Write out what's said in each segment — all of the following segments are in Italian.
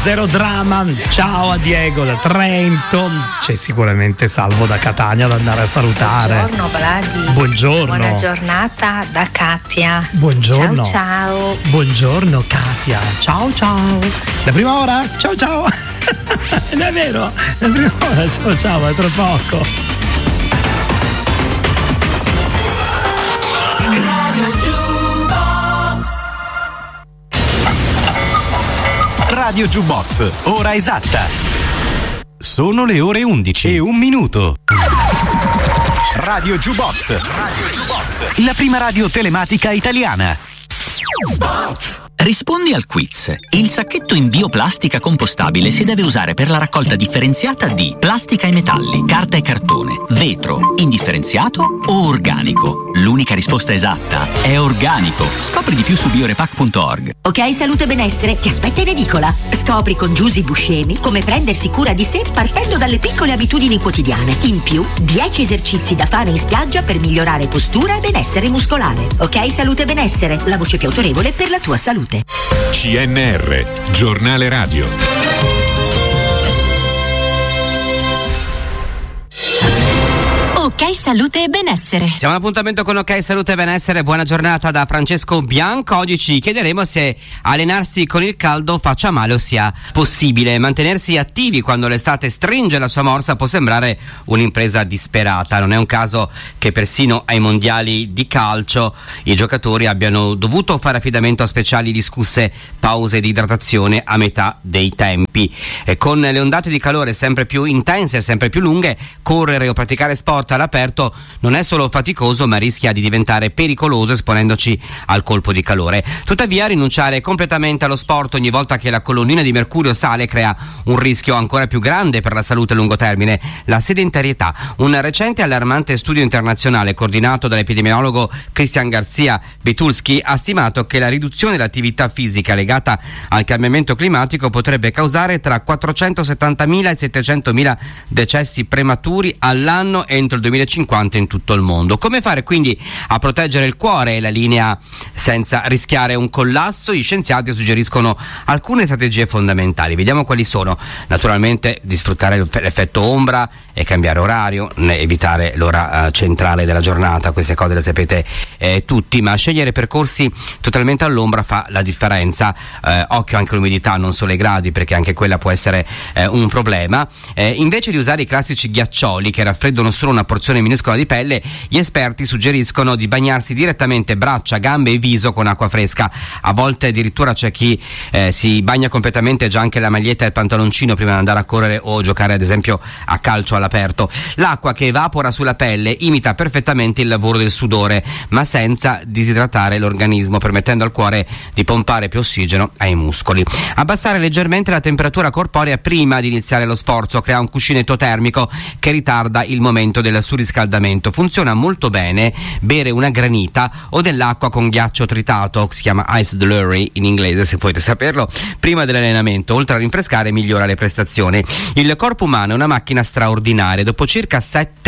Zero Drama. Ciao a Diego da Trento. C'è sicuramente Salvo da Catania da andare a salutare. Buongiorno Vladi. Buongiorno. Buona giornata da Katia. Buongiorno. Ciao. Buongiorno Katia. Ciao ciao. La prima ora? Ciao ciao. Non è vero? La prima ora, ciao, è tra poco. Radio Jukebox, ora esatta. Sono le ore 11 e 1 minuto. Radio Jukebox, la prima radio telematica italiana. Rispondi al quiz. Il sacchetto in bioplastica compostabile si deve usare per la raccolta differenziata di plastica e metalli, carta e cartone, vetro, indifferenziato o organico. L'unica risposta esatta è organico. Scopri di più su biorepack.org. Ok Salute e Benessere ti aspetta in edicola. Scopri con Giusy Buscemi come prendersi cura di sé partendo dalle piccole abitudini quotidiane. In più, 10 esercizi da fare in spiaggia per migliorare postura e benessere muscolare. Ok Salute e Benessere, la voce più autorevole per la tua salute. CNR, giornale radio. Ok Salute e Benessere. Siamo all'appuntamento con Ok Salute e Benessere. Buona giornata da Francesco Bianco. Oggi ci chiederemo se allenarsi con il caldo faccia male o sia possibile. Mantenersi attivi quando l'estate stringe la sua morsa può sembrare un'impresa disperata. Non è un caso che persino ai mondiali di calcio i giocatori abbiano dovuto fare affidamento a speciali discusse pause di idratazione a metà dei tempi. E con le ondate di calore sempre più intense e sempre più lunghe, correre o praticare sport all'aperto non è solo faticoso, ma rischia di diventare pericoloso esponendoci al colpo di calore. Tuttavia, rinunciare completamente allo sport ogni volta che la colonnina di mercurio sale crea un rischio ancora più grande per la salute a lungo termine: la sedentarietà. Un recente allarmante studio internazionale coordinato dall'epidemiologo Christian Garcia Betulski ha stimato che la riduzione dell'attività fisica legata al cambiamento climatico potrebbe causare tra 470.000 e 700.000 decessi prematuri all'anno entro il 2050 in tutto il mondo. Come fare quindi a proteggere il cuore e la linea senza rischiare un collasso? Gli scienziati suggeriscono alcune strategie fondamentali. Vediamo quali sono. Naturalmente di sfruttare l'effetto ombra e cambiare orario, evitare l'ora centrale della giornata, queste cose le sapete tutti, ma scegliere percorsi totalmente all'ombra fa la differenza. Occhio anche all'umidità, non solo ai gradi, perché anche quella può essere un problema. Invece di usare i classici ghiaccioli che raffreddano solo una porzione minuscola di pelle, gli esperti suggeriscono di bagnarsi direttamente braccia, gambe e viso con acqua fresca. A volte addirittura c'è chi si bagna completamente già anche la maglietta e il pantaloncino prima di andare a correre o giocare ad esempio a calcio all'aperto. L'acqua che evapora sulla pelle imita perfettamente il lavoro del sudore, ma senza disidratare l'organismo, permettendo al cuore di pompare più ossigeno ai muscoli. Abbassare leggermente la temperatura corporea prima di iniziare lo sforzo crea un cuscinetto termico che ritarda il momento del surriscaldamento. Funziona molto bene bere una granita o dell'acqua con ghiaccio tritato, si chiama ice slurry in inglese se volete saperlo, prima dell'allenamento. Oltre a rinfrescare migliora le prestazioni. Il corpo umano è una macchina straordinaria. Dopo circa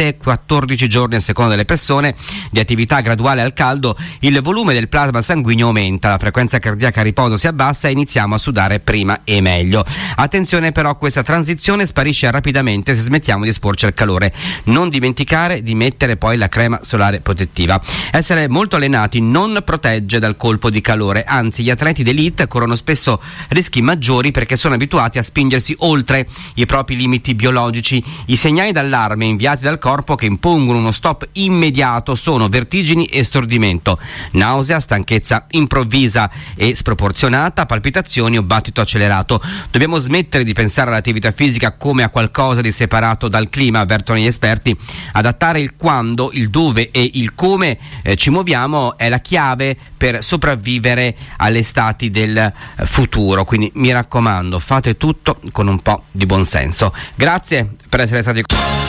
7-14 giorni a seconda delle persone di attività graduale al caldo, il volume del plasma sanguigno aumenta, la frequenza cardiaca a riposo si abbassa e iniziamo a sudare prima e meglio. Attenzione però, questa transizione sparisce rapidamente se smettiamo di esporci al calore. Non dimenticare di mettere poi la crema solare protettiva. Essere molto allenati non protegge dal colpo di calore, anzi gli atleti d'elite corrono spesso rischi maggiori perché sono abituati a spingersi oltre i propri limiti biologici. I segnali d'allarme inviati dal corpo che impongono uno stop immediato sono vertigini e stordimento, nausea, stanchezza improvvisa e sproporzionata, palpitazioni o battito accelerato. Dobbiamo smettere di pensare all'attività fisica come a qualcosa di separato dal clima, avvertono gli esperti. Adattare il quando, il dove e il come ci muoviamo è la chiave per sopravvivere alle estati del futuro. Quindi mi raccomando, fate tutto con un po' di buonsenso. Grazie per essere stati